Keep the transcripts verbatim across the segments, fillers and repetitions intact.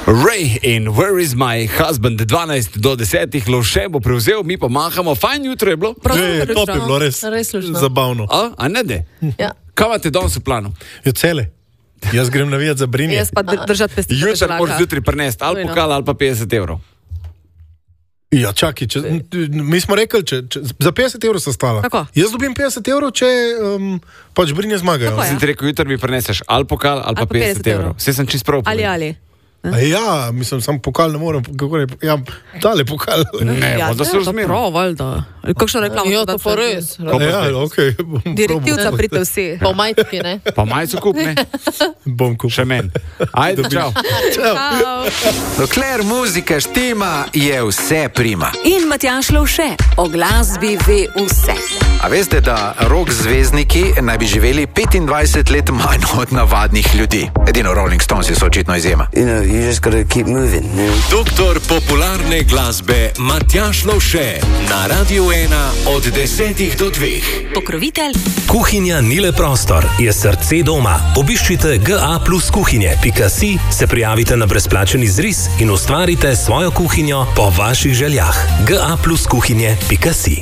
Ray in Where is my husband, dvanajst do desetih, Lovše bo prevzel, mi pa mahamo. Fajn jutro je bilo. Je, top je bilo, res, res zabavno. A, a ne de? Ja. Kaj imate danes v planu? Je cele. Jaz grem navijati za Brinje. Jaz pa držati pesti. Jutri moraš zjutraj prinesti ali pokal ali pa petdeset evrov. Ja, čakaj, če, mi smo rekli, če, če, za petdeset evrov sta stala. Tako. Jaz dobim petdeset evrov, če um, pač Brinje zmagajo. Tako, Sem ti rekel, jutri mi prineseš ali pokal ali pa petdeset evrov. Vse sem čist prav povedal. Ali, ali. A ja, mislim, sam pokal ne morem, kako ne, ja, dale pokal. Ne, Ja, da se to razmeril. prav, valjda. Kakšno reklamo? Ja, to pa res. Ja, okej. Okay. Direktivca prite vsi. Pa v majtki, ne? Pa majco kup, ne? Bom kupil. Še men. Ajde, čau. Dokler muzika štima, je vse prima. In Matjaž Lovše o glasbi ve vse. A veste, da rock zvezdniki naj bi živeli petindvajset let manj od navadnih ljudi? Edino Rolling Stones so očitno izjema. You know, you just gotta keep moving. You know? Doktor popularne glasbe Matjaž Lovše na Radiu ena od desetih do dveh. Pokrovitelj Kuhinja ni le prostor, je srce doma. Obiščite g a plus kuhinje pika si, se prijavite na brezplačen izris in ustvarite svojo kuhinjo po vaših željah. g a plus kuhinje pika si.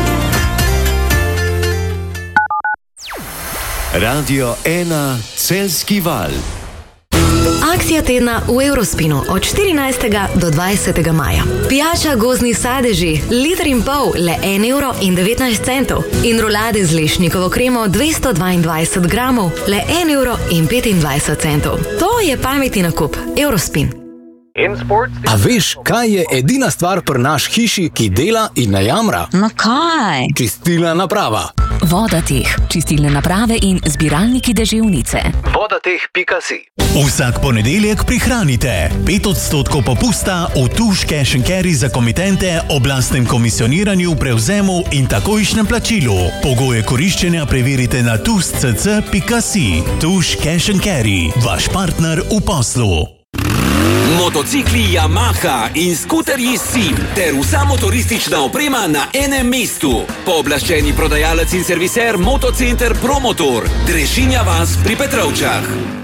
Radio ena Celjski val. Akcija tedna v Eurospinu od štirinajstega do dvajsetega maja. Pijača gozdni sadeži, liter in pol, le en evro in devetnajst centov. In rolade z lešnikovo kremo dvesto dvaindvajset gramov, le en evro in petindvajset centov. To je pametni nakup. Eurospin. A veš, kaj je edina stvar pri naš hiši, ki dela in ne jamra? No kaj? Čistilna naprava. Vodateh, čistilne naprave in zbiralniki deževnice. vodateh pika si. Vsak ponedeljek prihranite pet odstotkov popusta v tuš cash and carry za komitente, oblastnem komisioniranju, prevzemu in takojšnjem plačilu. Pogoje koriščenja preverite na tuš c c pika si. Tuš cash and carry, vaš partner v poslu. Motocikli Yamaha in skuterji Sim ter vsa motoristična oprema na enem mestu. Pooblaščeni prodajalec in serviser Motocenter Promotor, Drežinja vas pri Petrovčah.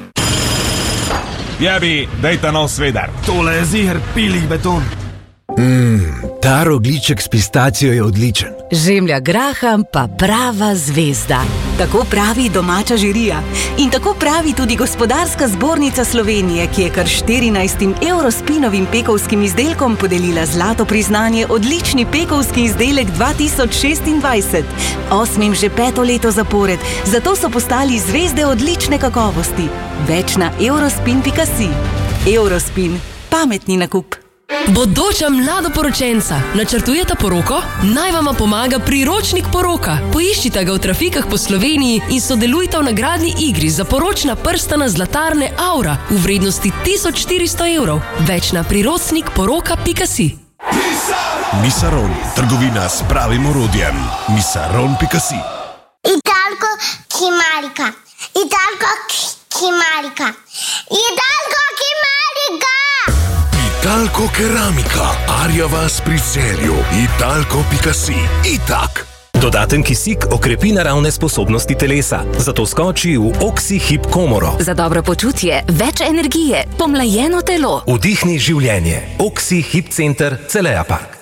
Jebi, dejta nov svedar. Tole je ziher pilih beton. Mmm, ta rogliček s pistacijo je odličen. Žemlja graham pa prava zvezda. Tako pravi domača žirija. In tako pravi tudi Gospodarska zbornica Slovenije, ki je kar štirinajstim Eurospinovim pekovskim izdelkom podelila zlato priznanje odlični pekovski izdelek dva tisoč šestindvajset. Osmim že peto leto zapored, zato so postali zvezde odlične kakovosti. Več na eurospin pika si. Eurospin. Pametni nakup. Bodoča mladoporočenca, načrtujete poroko? Naj vama pomaga priročnik poroka. Poiščite ga v trafikah po Sloveniji in sodelujte v nagradni igri za poročna prstana zlatarne Aura v vrednosti tisoč štiristo evrov. Več na priročnik poroka pika si. Misaron, trgovina s pravim orodjem. Misaron pika si. Italko Kimarika. Italko Kimarika. Italko Kimarika. Italko keramika, Arjava s pricerju, italko pika si, itak. Dodaten kisik okrepi naravne sposobnosti telesa, zato skoči v Oxi-Hip komoro. Za dobro počutje, več energije, pomlajeno telo. Vdihni življenje. Oxi-Hip center Celeja Park.